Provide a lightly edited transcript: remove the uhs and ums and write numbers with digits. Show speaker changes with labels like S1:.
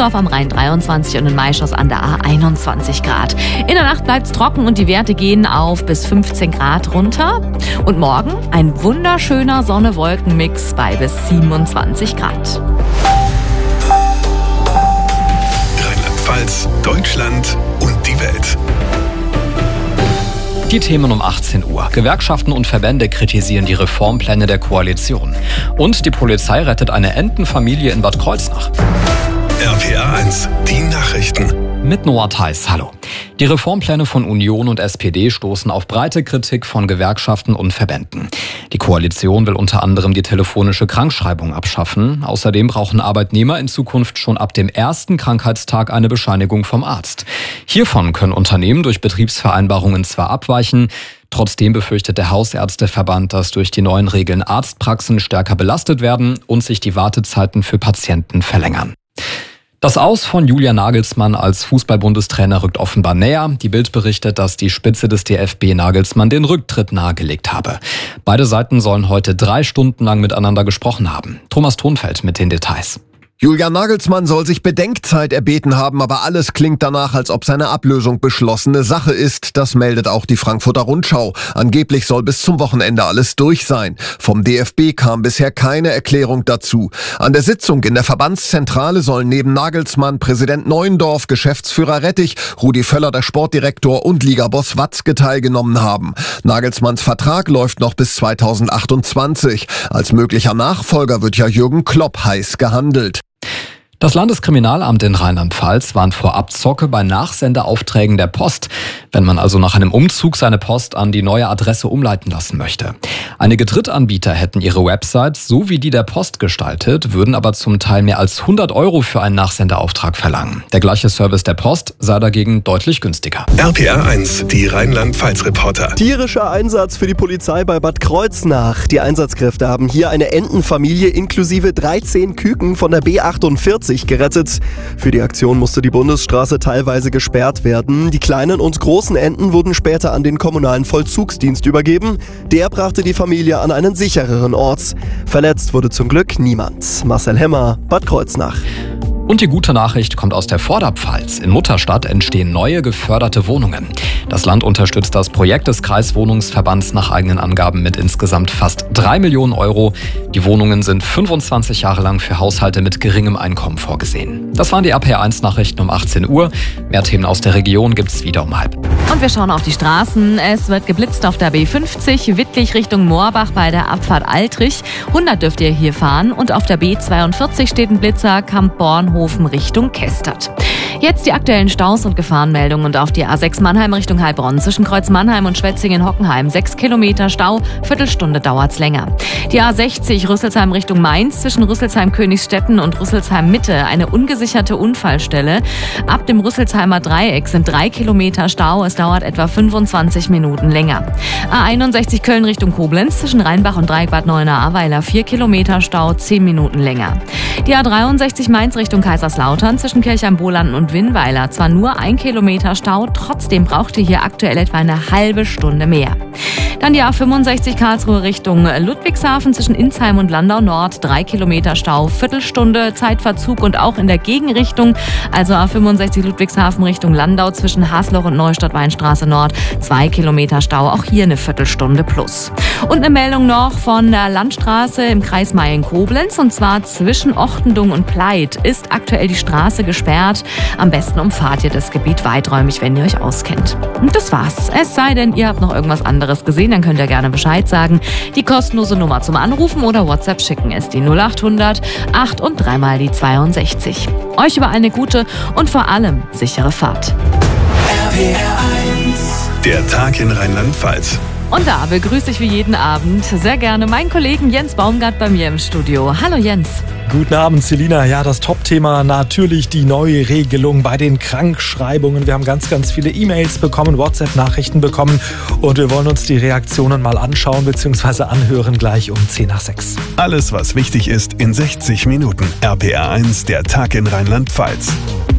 S1: Troisdorf am Rhein 23 und in Maischoss an der A 21 Grad. In der Nacht bleibt es trocken und die Werte gehen auf bis 15 Grad runter. Und morgen ein wunderschöner Sonne-Wolken-Mix bei bis 27 Grad.
S2: Rheinland-Pfalz, Deutschland und die Welt.
S3: Die Themen um 18 Uhr. Gewerkschaften und Verbände kritisieren die Reformpläne der Koalition. Und die Polizei rettet eine Entenfamilie in Bad Kreuznach.
S2: RPA 1, die Nachrichten.
S3: Mit Noah Theis, hallo. Die Reformpläne von Union und SPD stoßen auf breite Kritik von Gewerkschaften und Verbänden. Die Koalition will unter anderem die telefonische Krankschreibung abschaffen. Außerdem brauchen Arbeitnehmer in Zukunft schon ab dem ersten Krankheitstag eine Bescheinigung vom Arzt. Hiervon können Unternehmen durch Betriebsvereinbarungen zwar abweichen, trotzdem befürchtet der Hausärzteverband, dass durch die neuen Regeln Arztpraxen stärker belastet werden und sich die Wartezeiten für Patienten verlängern. Das Aus von Julian Nagelsmann als Fußball-Bundestrainer rückt offenbar näher. Die Bild berichtet, dass die Spitze des DFB Nagelsmann den Rücktritt nahegelegt habe. Beide Seiten sollen heute 3 Stunden lang miteinander gesprochen haben. Thomas Thonfeld mit den Details.
S4: Julian Nagelsmann soll sich Bedenkzeit erbeten haben, aber alles klingt danach, als ob seine Ablösung beschlossene Sache ist. Das meldet auch die Frankfurter Rundschau. Angeblich soll bis zum Wochenende alles durch sein. Vom DFB kam bisher keine Erklärung dazu. An der Sitzung in der Verbandszentrale sollen neben Nagelsmann Präsident Neuendorf, Geschäftsführer Rettich, Rudi Völler, der Sportdirektor und Ligaboss Watzke teilgenommen haben. Nagelsmanns Vertrag läuft noch bis 2028. Als möglicher Nachfolger wird ja Jürgen Klopp heiß gehandelt.
S3: Das Landeskriminalamt in Rheinland-Pfalz warnt vor Abzocke bei Nachsendeaufträgen der Post, wenn man also nach einem Umzug seine Post an die neue Adresse umleiten lassen möchte. Einige Drittanbieter hätten ihre Websites so wie die der Post gestaltet, würden aber zum Teil mehr als 100 € für einen Nachsendeauftrag verlangen. Der gleiche Service der Post sei dagegen deutlich günstiger.
S2: RPA 1, die Rheinland-Pfalz-Reporter.
S5: Tierischer Einsatz für die Polizei bei Bad Kreuznach. Die Einsatzkräfte haben hier eine Entenfamilie inklusive 13 Küken von der B48 gerettet. Für die Aktion musste die Bundesstraße teilweise gesperrt werden. Die kleinen und großen Enten wurden später an den kommunalen Vollzugsdienst übergeben. Der brachte die Familie an einen sichereren Ort. Verletzt wurde zum Glück niemand. Marcel Hemmer, Bad Kreuznach.
S3: Und die gute Nachricht kommt aus der Vorderpfalz. In Mutterstadt entstehen neue geförderte Wohnungen. Das Land unterstützt das Projekt des Kreiswohnungsverbands nach eigenen Angaben mit insgesamt fast 3 Millionen €. Die Wohnungen sind 25 Jahre lang für Haushalte mit geringem Einkommen vorgesehen. Das waren die RPA 1 Nachrichten um 18 Uhr. Mehr Themen aus der Region gibt's wieder um 12:30.
S1: Und wir schauen auf die Straßen. Es wird geblitzt auf der B50, Wittlich Richtung Moorbach bei der Abfahrt Altrich. 100 dürft ihr hier fahren. Und auf der B42 steht ein Blitzer, Kamp Bornhofen Richtung Kestert. Jetzt die aktuellen Staus und Gefahrenmeldungen und auf die A6 Mannheim Richtung Heilbronn zwischen Kreuz Mannheim und Schwetzingen-Hockenheim 6 Kilometer Stau, Viertelstunde dauert's länger. Die A60 Rüsselsheim Richtung Mainz zwischen Rüsselsheim-Königsstetten und Rüsselsheim-Mitte eine ungesicherte Unfallstelle. Ab dem Rüsselsheimer Dreieck sind 3 Kilometer Stau, es dauert etwa 25 Minuten länger. A61 Köln Richtung Koblenz zwischen Rheinbach und Dreieck Bad Neuenahr-Ahrweiler 4 Kilometer Stau, 10 Minuten länger. Die A63 Mainz Richtung Kaiserslautern zwischen Kirchheim-Bohlanden und Winnweiler zwar nur 1 Kilometer Stau, trotzdem braucht ihr hier aktuell etwa eine halbe Stunde mehr. Dann die A65 Karlsruhe Richtung Ludwigshafen zwischen Insheim und Landau Nord 3 Kilometer Stau, Viertelstunde Zeitverzug und auch in der Gegenrichtung, also A65 Ludwigshafen Richtung Landau zwischen Hasloch und Neustadt-Weinstraße Nord 2 Kilometer Stau, auch hier eine Viertelstunde plus. Und eine Meldung noch von der Landstraße im Kreis Mayen-Koblenz und zwar zwischen Ochtendung und Pleit ist aktuell die Straße gesperrt. Am besten umfahrt ihr das Gebiet weiträumig, wenn ihr euch auskennt. Und das war's. Es sei denn, ihr habt noch irgendwas anderes gesehen, dann könnt ihr gerne Bescheid sagen. Die kostenlose Nummer zum Anrufen oder WhatsApp schicken ist die 0800 8 und 3 mal die 62. Euch über eine gute und vor allem sichere Fahrt.
S2: Der Tag in Rheinland-Pfalz.
S1: Und da begrüße ich wie jeden Abend sehr gerne meinen Kollegen Jens Baumgart bei mir im Studio. Hallo Jens.
S6: Guten Abend, Selina. Ja, das Top-Thema natürlich die neue Regelung bei den Krankschreibungen. Wir haben ganz viele E-Mails bekommen, WhatsApp-Nachrichten bekommen und wir wollen uns die Reaktionen mal anschauen bzw. anhören gleich um 5:10.
S2: Alles, was wichtig ist, in 60 Minuten. RPA 1, der Tag in Rheinland-Pfalz.